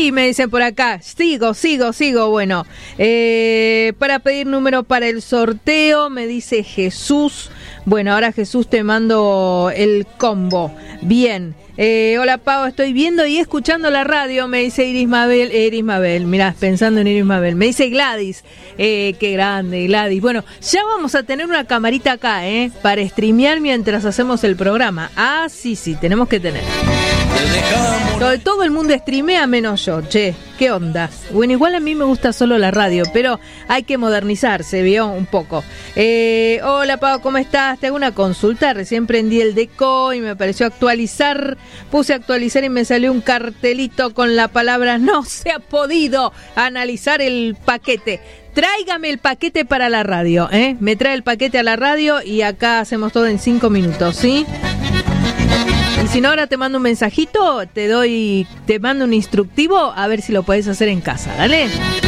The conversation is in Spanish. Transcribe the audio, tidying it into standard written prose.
Sí, me dicen por acá. Sigo. Bueno, para pedir número para el sorteo, me dice Jesús. Bueno, ahora Jesús te mando el combo. Bien. Hola Pau, estoy viendo y escuchando la radio, me dice Iris Mabel, mirá, pensando en Iris Mabel, me dice Gladys, qué grande Gladys. Bueno, ya vamos a tener una camarita acá, para streamear mientras hacemos el programa. Ah, sí, tenemos que tener. Todo el mundo streamea menos yo, che, ¿qué onda? Bueno, igual a mí me gusta solo la radio, pero hay que modernizarse, ¿vio? Un poco. Hola Pau, ¿cómo estás? Te hago una consulta, recién prendí el deco y me pareció actualizar. Puse a actualizar y me salió un cartelito con la palabra no se ha podido analizar el paquete. Tráigame el paquete para la radio, me trae el paquete a la radio y acá hacemos todo en 5 minutos, ¿sí? Y si no, ahora te mando un mensajito, te mando un instructivo a ver si lo podés hacer en casa, ¿dale?